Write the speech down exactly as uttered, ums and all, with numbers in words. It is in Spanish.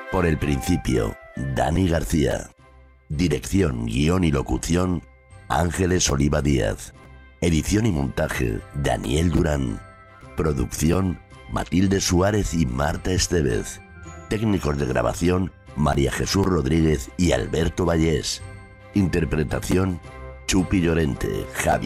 Por el principio, Dani García. Dirección, guión y locución, Ángeles Oliva Díaz. Edición y montaje, Daniel Durán. Producción, Matilde Suárez y Marta Estevez. Técnicos de grabación, María Jesús Rodríguez y Alberto Vallés. Interpretación, Chupi Llorente, Javi